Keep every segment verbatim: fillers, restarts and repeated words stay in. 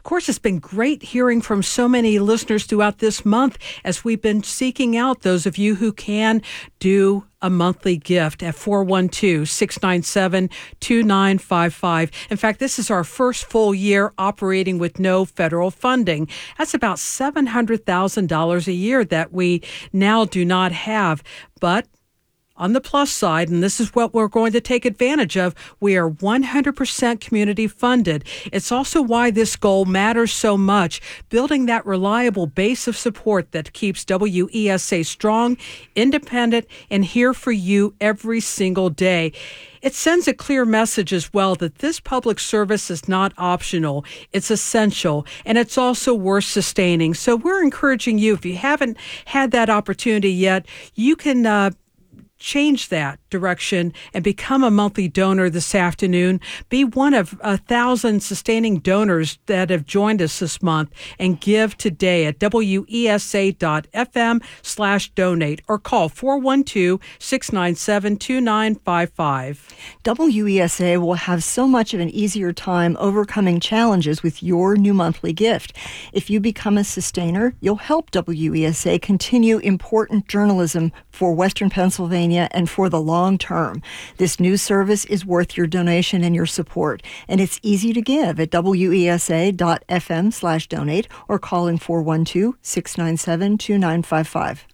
Of course, it's been great hearing from so many listeners throughout this month as we've been seeking out those of you who can do a monthly gift at four one two, six nine seven, two nine five five. In fact, this is our first full year operating with no federal funding. That's about seven hundred thousand dollars a year that we now do not have. But on the plus side, and this is what we're going to take advantage of, we are one hundred percent community funded. It's also why this goal matters so much, building that reliable base of support that keeps W E S A strong, independent, and here for you every single day. It sends a clear message as well that this public service is not optional, it's essential, and it's also worth sustaining. So we're encouraging you, if you haven't had that opportunity yet, you can uh, change that direction and become a monthly donor this afternoon. Be one of a thousand sustaining donors that have joined us this month and give today at W E S A dot F M slash donate or call four one two, six nine seven, two nine five five. W E S A will have so much of an easier time overcoming challenges with your new monthly gift. If you become a sustainer, you'll help W E S A continue important journalism for Western Pennsylvania and for the long term. This news service is worth your donation and your support, and it's easy to give at W E S A dot F M slash donate or calling four one two, six nine seven, two nine five five.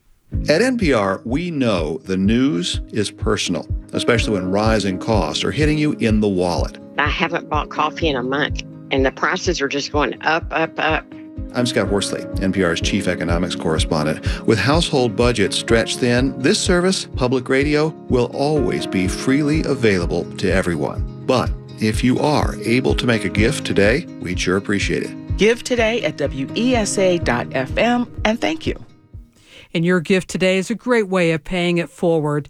At N P R, we know the news is personal, especially when rising costs are hitting you in the wallet. I haven't bought coffee in a month, and the prices are just going up, up, up. I'm Scott Horsley, N P R's chief economics correspondent. With household budgets stretched thin, this service, public radio, will always be freely available to everyone. But if you are able to make a gift today, we'd sure appreciate it. Give today at W E S A dot F M, and thank you. And your gift today is a great way of paying it forward.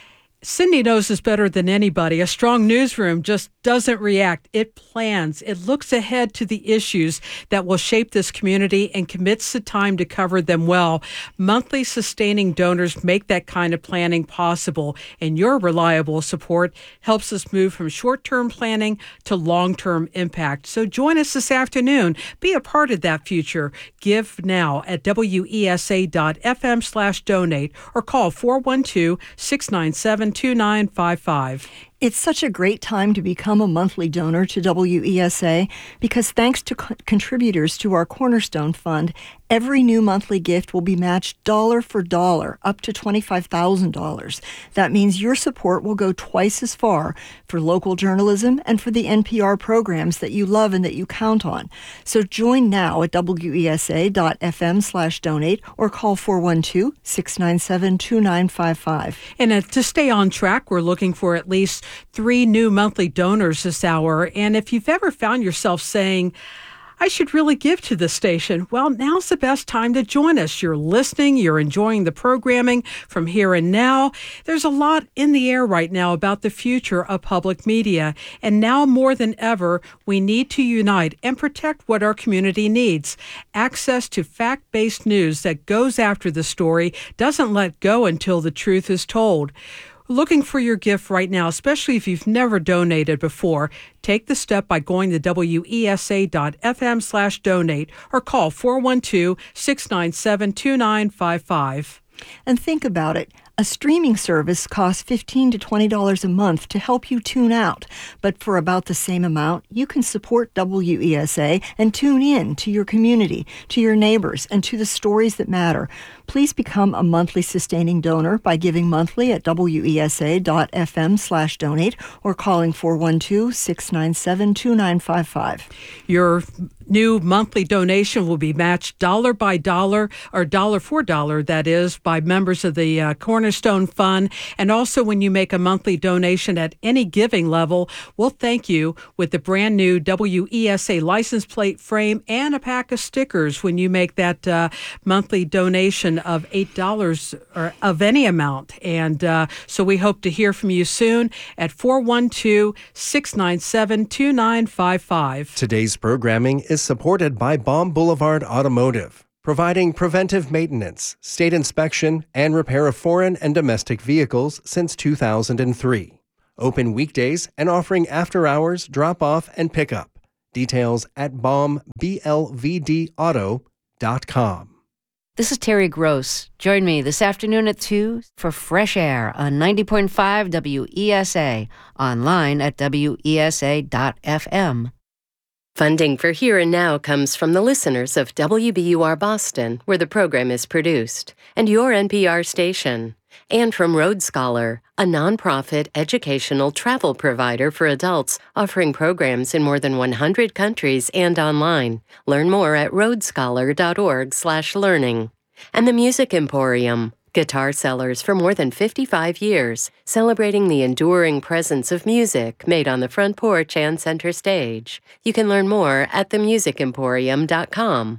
Cindy knows this better than anybody. A strong newsroom just doesn't react. It plans. It looks ahead to the issues that will shape this community and commits the time to cover them well. Monthly sustaining donors make that kind of planning possible, and your reliable support helps us move from short-term planning to long-term impact. So join us this afternoon. Be a part of that future. Give now at W E S A dot F M slash donate or call four one two, six nine seven, two nine five five. It's such a great time to become a monthly donor to W E S A because thanks to co- contributors to our Cornerstone Fund, every new monthly gift will be matched dollar for dollar, up to twenty-five thousand dollars. That means your support will go twice as far for local journalism and for the N P R programs that you love and that you count on. So join now at W E S A dot F M slash donate or call four one two, six nine seven, two nine five five. And uh, to stay on track, we're looking for at least three new monthly donors this hour. And if you've ever found yourself saying, I should really give to this station, well, now's the best time to join us. You're listening, you're enjoying the programming from here and now. There's a lot in the air right now about the future of public media. And now more than ever, we need to unite and protect what our community needs. Access to fact-based news that goes after the story, doesn't let go until the truth is told. Looking for your gift right now, especially if you've never donated before, take the step by going to W E S A dot F M slash donate or call four one two, six nine seven, two nine five five. And think about it. A streaming service costs fifteen to twenty dollars a month to help you tune out. But for about the same amount, you can support W E S A and tune in to your community, to your neighbors, and to the stories that matter. Please become a monthly sustaining donor by giving monthly at W E S A dot F M slash donate or calling four one two, six nine seven, two nine five five. Your new monthly donation will be matched dollar by dollar, or dollar for dollar, that is, by members of the uh, Cornerstone Fund. And also when you make a monthly donation at any giving level, we'll thank you with the brand new W E S A license plate frame and a pack of stickers when you make that uh, monthly donation of eight dollars or of any amount. And uh, so we hope to hear from you soon at four one two, six nine seven, two nine five five. Today's programming is supported by Baum Boulevard Automotive, providing preventive maintenance, state inspection, and repair of foreign and domestic vehicles since two thousand three. Open weekdays and offering after-hours drop-off and pickup. Details at bomb b l v d auto dot com. This is Terry Gross. Join me this afternoon at two for Fresh Air on ninety point five W E S A, online at W E S A dot F M. Funding for Here and Now comes from the listeners of W B U R Boston, where the program is produced, and your N P R station. And from Road Scholar, a nonprofit educational travel provider for adults offering programs in more than one hundred countries and online. Learn more at roadscholar dot org slash learning. And the Music Emporium, guitar sellers for more than fifty-five years, celebrating the enduring presence of music made on the front porch and center stage. You can learn more at the music emporium dot com.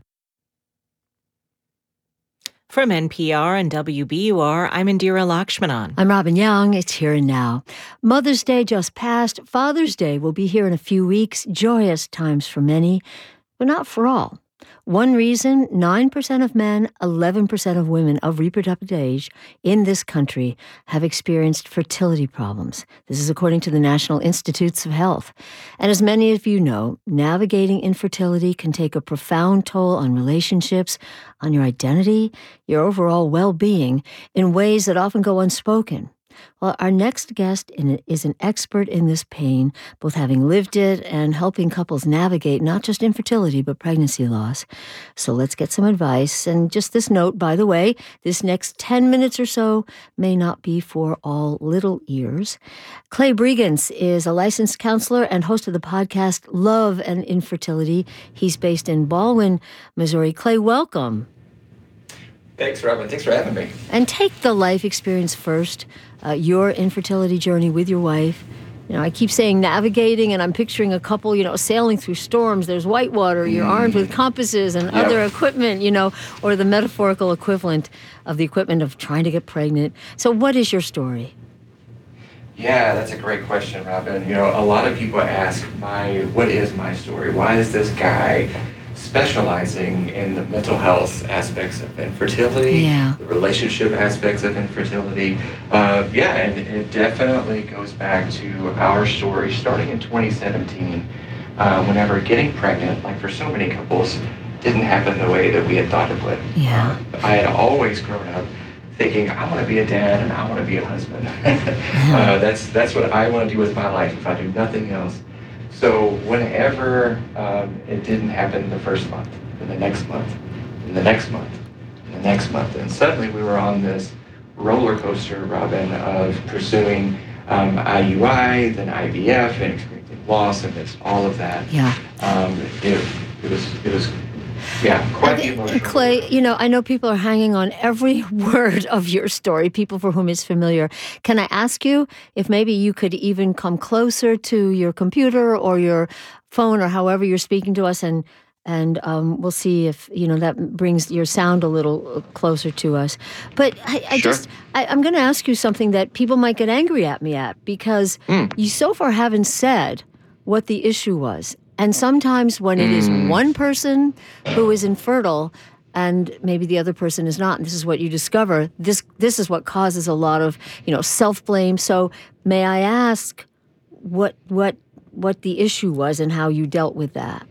From N P R and W B U R, I'm Indira Lakshmanan. I'm Robin Young. It's Here and Now. Mother's Day just passed. Father's Day will be here in a few weeks. Joyous times for many, but not for all. One reason, nine percent of men, eleven percent of women of reproductive age in this country have experienced fertility problems. This is according to the National Institutes of Health. And as many of you know, navigating infertility can take a profound toll on relationships, on your identity, your overall well-being, in ways that often go unspoken. Well, our next guest is an expert in this pain, both having lived it and helping couples navigate not just infertility, but pregnancy loss. So let's get some advice. And just this note, by the way, this next ten minutes or so may not be for all little ears. Clay Bregants is a licensed counselor and host of the podcast Love and Infertility. He's based in Baldwin, Missouri. Clay, welcome. Thanks, Robin. Thanks for having me. And take the life experience first. Uh, your infertility journey with your wife. You know, I keep saying navigating, and I'm picturing a couple, you know, sailing through storms. There's whitewater, you're armed with compasses and Yep. other equipment, you know, or the metaphorical equivalent of the equipment of trying to get pregnant. So what is your story? Yeah, that's a great question, Robin. You know, a lot of people ask, my, what is my story? Why is this guy specializing in the mental health aspects of infertility, Yeah. the relationship aspects of infertility? Uh, yeah, and it definitely goes back to our story starting in twenty seventeen, uh, whenever getting pregnant, like for so many couples, didn't happen the way that we had thought it would. Yeah. Uh, I had always grown up thinking, I want to be a dad and I want to be a husband. uh, that's, that's what I want to do with my life if I do nothing else. So whenever um, it didn't happen the first month, and the next month, and the next month, and the next month, and suddenly we were on this roller coaster, Robin, of pursuing um, I U I, then I V F, and experiencing loss amidst all of that. Yeah. Um, it, it was, it was, yeah, quite the emotional. Clay, you know, I know people are hanging on every word of your story, people for whom it's familiar. Can I ask you if maybe you could even come closer to your computer or your phone or however you're speaking to us, and and um, we'll see if, you know, that brings your sound a little closer to us. But I, I Sure. just, I, I'm going to ask you something that people might get angry at me at, because Mm. you so far haven't said what the issue was. And sometimes when it is Mm. one person who is infertile and maybe the other person is not, and this is what you discover, this this is what causes a lot of, you know, self-blame. So may I ask what what what the issue was and how you dealt with that?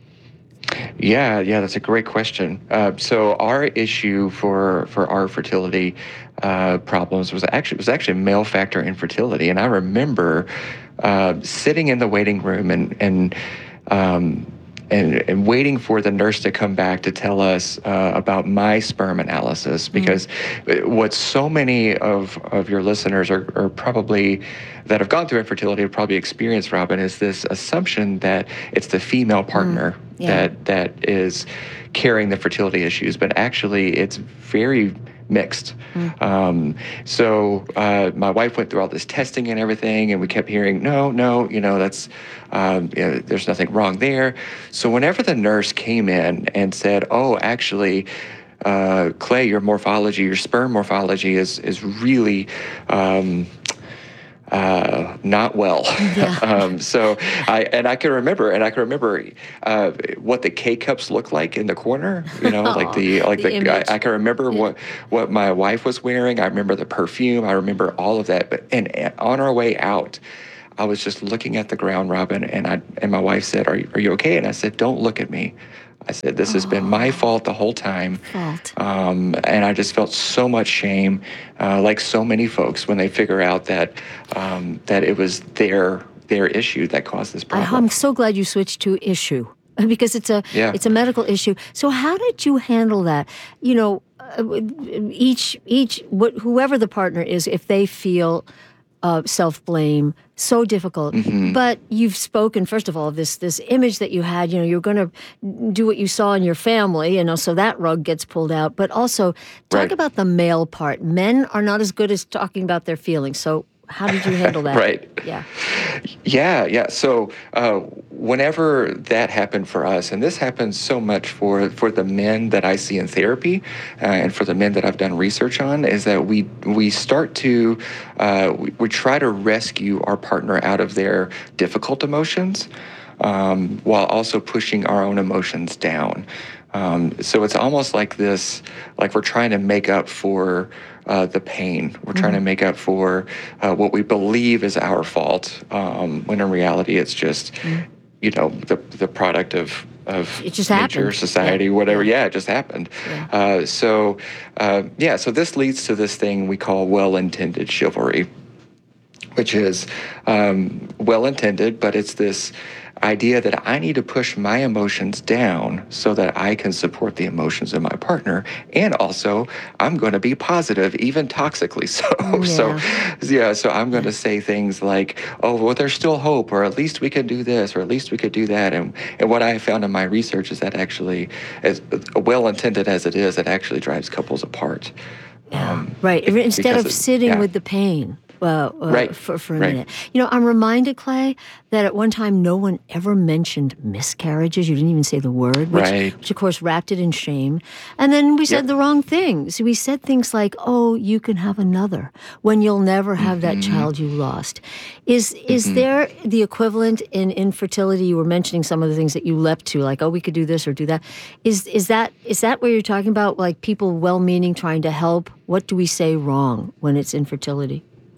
Yeah, yeah, that's a great question. Uh, so our issue for for our fertility uh, problems was actually was actually male factor infertility, and I remember uh, sitting in the waiting room and and. Um, And, and waiting for the nurse to come back to tell us uh, about my sperm analysis, because mm. what so many of, of your listeners are, are probably, that have gone through infertility, have probably experienced, Robin, is this assumption that it's the female partner mm. yeah. that that is carrying the fertility issues, but actually it's very mixed. Mm. Um, so uh, my wife went through all this testing and everything, and we kept hearing, no, no, you know, that's, um, you know, there's nothing wrong there. So whenever the nurse came in and said, oh, actually, uh, Clay, your morphology, your sperm morphology is is really um, uh, not well. Yeah. um, so I and I can remember, and I can remember uh, what the K cups look like in the corner. You know, like the like the, the I, I can remember yeah. what what my wife was wearing. I remember the perfume. I remember all of that. But and, and on our way out, I was just looking at the ground, Robin, and I and my wife said, "Are you, are you okay?" And I said, "Don't look at me." I said, "This has been my fault the whole time." Fault. Um, and I just felt so much shame, uh, like so many folks, when they figure out that um, that it was their their issue that caused this problem. I'm so glad you switched to issue because it's a Yeah. it's a medical issue. So how did you handle that? You know, uh, each each what whoever the partner is, if they feel Uh, self-blame, so difficult. Mm-hmm. But you've spoken, first of all, of this this image that you had, you know, you're going to do what you saw in your family, you know, so that rug gets pulled out. But also, talk Right. about the male part. Men are not as good as talking about their feelings. So how did you handle that? Right. Yeah. Yeah, yeah. So uh, whenever that happened for us, and this happens so much for for the men that I see in therapy, uh, and for the men that I've done research on, is that we we start to uh, we, we try to rescue our partner out of their difficult emotions, um, while also pushing our own emotions down. Um, so it's almost like this, like we're trying to make up for uh, the pain. We're trying Mm-hmm. to make up for uh, what we believe is our fault, um, when in reality it's just, Mm-hmm. you know, the the product of of It just nature, happened. society, Yeah. whatever. Yeah. Yeah, it just happened. Yeah. Uh, so, uh, yeah, so this leads to this thing we call well-intended chivalry, which is um, well-intended, but it's this idea that I need to push my emotions down so that I can support the emotions of my partner. And also, I'm going to be positive, even toxically so. Yeah. So, yeah, so I'm going to say things like, oh, well, there's still hope, or at least we can do this, or at least we could do that. And, and what I have found in my research is that actually, as well-intended as it is, it actually drives couples apart. Um, Right. Instead because of it- sitting yeah. with the pain. Uh, uh, Right. for, for a Right. minute. You know, I'm reminded, Clay, that at one time no one ever mentioned miscarriages. You didn't even say the word, which, Right. which of course wrapped it in shame. And then we said Yep. the wrong things. We said things like, oh, you can have another when you'll never have that Mm-hmm. child you lost. Is is Mm-hmm. there the equivalent in infertility? You were mentioning some of the things that you leapt to, like, oh, we could do this or do that. Is, is, that, is that what you're talking about, like people well-meaning trying to help? What do we say wrong when it's infertility?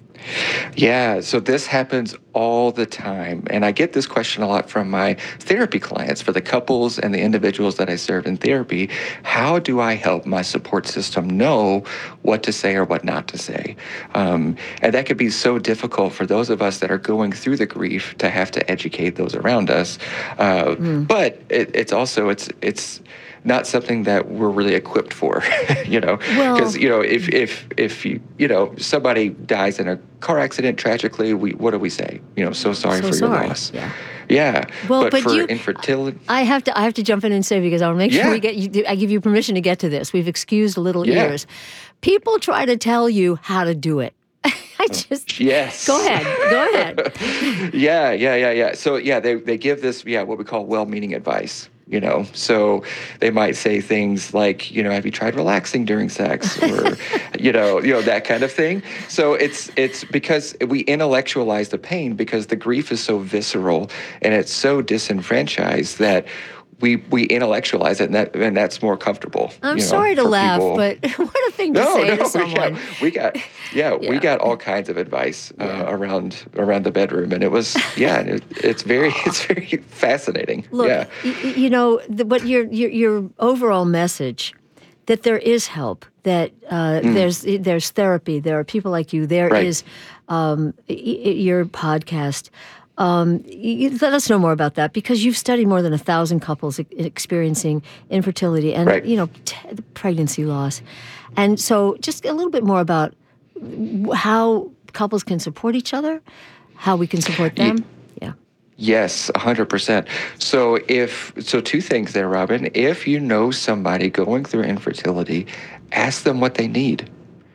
Yeah, so this happens all the time. And I get this question a lot from my therapy clients, for the couples and the individuals that I serve in therapy. How do I help my support system know what to say or what not to say? Um, and that could be so difficult for those of us that are going through the grief to have to educate those around us. Uh, Mm. But it, it's also, it's, it's, not something that we're really equipped for, you know, Well- because, you know, if, if, if you, you know, somebody dies in a car accident tragically, we, what do we say? You know, so sorry So for sorry. your loss. Yeah. Yeah. Well, but, but for you- infertility, I have to. I have to jump in and say, because I want to make sure Yeah. we get. You, I give you permission to get to this. We've excused little Yeah. ears. People try to tell you how to do it. I just yes. go ahead. Go ahead. yeah, yeah, yeah, yeah. So yeah, they they give this, yeah, what we call well-meaning advice. You know, so they might say things like, you know, have you tried relaxing during sex, or, you know, you know that kind of thing. So it's it's because we intellectualize the pain because the grief is so visceral and it's so disenfranchised that we we intellectualize it, and that and that's more comfortable. I'm you know, sorry to for laugh, people. but what a thing to No, say no, to we someone. got, we got, yeah, Yeah. we got all kinds of advice uh, Yeah. around around the bedroom, and it was, yeah, it, it's very, it's very fascinating. Look, yeah, y- y- you know, the, what your, your your overall message, that there is help, that uh, there's there's therapy, there are people like you, there Right. is um, y- y- your podcast. Um, y- y- let us know more about that, because you've studied more than a thousand couples e- experiencing infertility and Right. you know t- pregnancy loss, and so just a little bit more about w- how couples can support each other, how we can support them. Yeah. yes, a hundred percent. So if so, two things there, Robin. If you know somebody going through infertility, ask them what they need.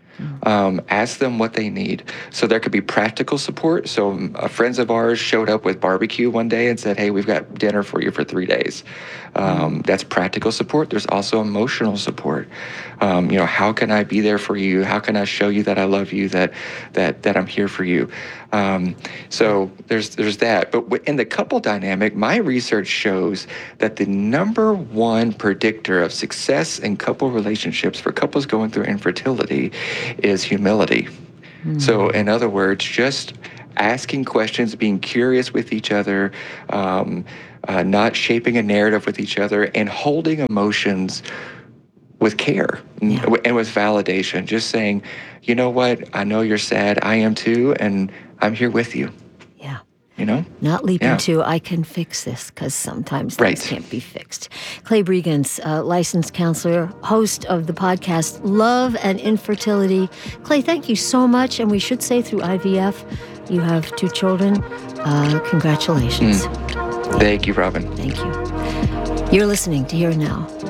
Um, ask them what they need. So there could be practical support. So um, uh, friends of ours showed up with barbecue one day and said, hey, we've got dinner for you for three days. Um, that's practical support. There's also emotional support. Um, you know, how can I be there for you? How can I show you that I love you, that that that I'm here for you? Um, so there's there's that. But w- in the couple dynamic, my research shows that the number one predictor of success in couple relationships for couples going through infertility is humility. So in other words, just asking questions, being curious with each other, um, uh, not shaping a narrative with each other, and holding emotions with care Yeah. and with validation. Just saying, you know what, I know you're sad, I am too, and I'm here with you. Yeah. You know? Not leaping Yeah. to, I can fix this, because sometimes Right. things can't be fixed. Clay Bregans, uh, licensed counselor, host of the podcast Love and Infertility. Clay, thank you so much. And we should say through I V F, you have two children. Uh, congratulations. Mm. Thank you, Robin. Thank you. You're listening to Here and Now.